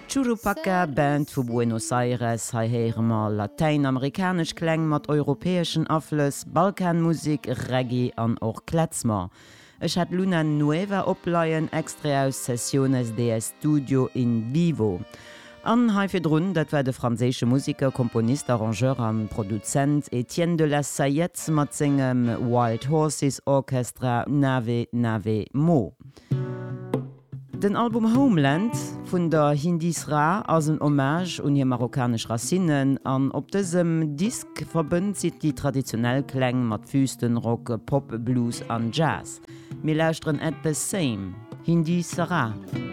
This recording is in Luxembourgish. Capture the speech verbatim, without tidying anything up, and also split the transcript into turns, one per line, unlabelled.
Churupaka Band vu Buenos Aires haiere mal lateinamerikasch Kkleng mat europäesschen Affles, Balkanmusik, Reggae an och Kletzmer. Ech hat Luna Nueva opleiien extra aus Sessiones de Studio in Vivo. An haifirrun, dat war de franzésche Musiker, Komponist, Arrangeur an Produzent Etienne de la Sayette mat singem Wild Horses Orchestra Nave Nave Mo. Den Album Homeland vun der Hindisra as een Hommage un hi marokkanesch Racinen an op dësem Disk verbënnt sit die traditionell Kkleng mat Füsten, Rock, Pop, Blues an Jazz. Me lausren et the same. Hindisra.